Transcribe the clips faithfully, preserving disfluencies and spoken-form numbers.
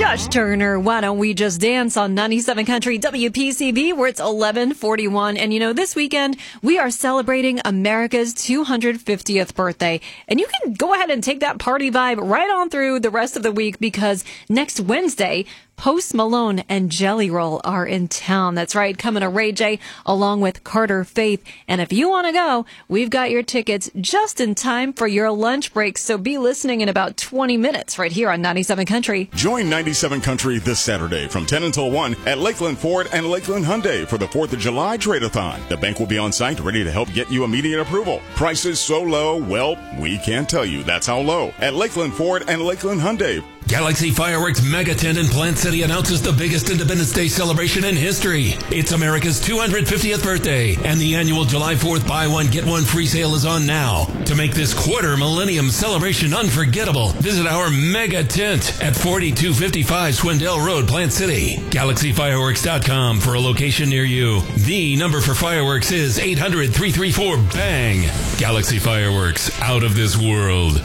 Josh Turner, Why Don't We Just Dance on ninety-seven Country W P C V, where it's eleven forty-one. And you know, this weekend, we are celebrating America's two hundred fiftieth birthday. And you can go ahead and take that party vibe right on through the rest of the week, because next Wednesday, Post Malone and Jelly Roll are in town. That's right, coming to Ray J along with Carter Faith. And if you want to go, we've got your tickets just in time for your lunch break. So be listening in about twenty minutes right here on ninety-seven Country. Join ninety-seven Country this Saturday from ten until one at Lakeland Ford and Lakeland Hyundai for the fourth of July Trade-a-thon. The bank will be on site ready to help get you immediate approval. Prices so low, well, we can't tell you that's how low. At Lakeland Ford and Lakeland Hyundai. Galaxy Fireworks Mega Tent in Plant City announces the biggest Independence Day celebration in history. It's America's two hundred fiftieth birthday, and the annual July fourth buy one, get one free sale is on now. To make this quarter millennium celebration unforgettable, visit our Mega Tent at forty-two fifty-five Swindell Road, Plant City. Galaxy Fireworks dot com for a location near you. The number for fireworks is eight hundred, three three four, BANG. Galaxy Fireworks, out of this world.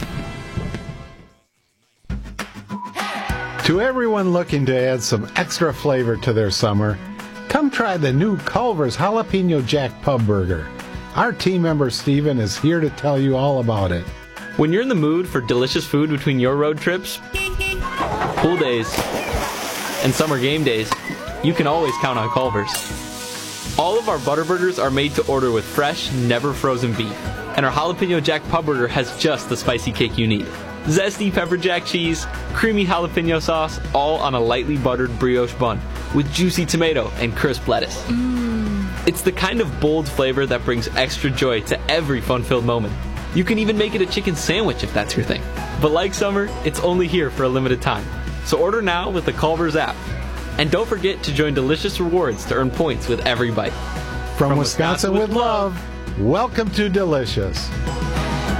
To everyone looking to add some extra flavor to their summer, come try the new Culver's Jalapeno Jack Pub Burger. Our team member Steven is here to tell you all about it. When you're in the mood for delicious food between your road trips, pool days, and summer game days, you can always count on Culver's. All of our butter burgers are made to order with fresh, never frozen beef, and our Jalapeno Jack Pub Burger has just the spicy kick you need. Zesty pepper jack cheese, creamy jalapeno sauce, all on a lightly buttered brioche bun with juicy tomato and crisp lettuce. Mm. It's the kind of bold flavor that brings extra joy to every fun-filled moment. You can even make it a chicken sandwich if that's your thing. But like summer, it's only here for a limited time. So order now with the Culver's app. And don't forget to join Delicious Rewards to earn points with every bite. From, From Wisconsin, Wisconsin with love, welcome to Delicious.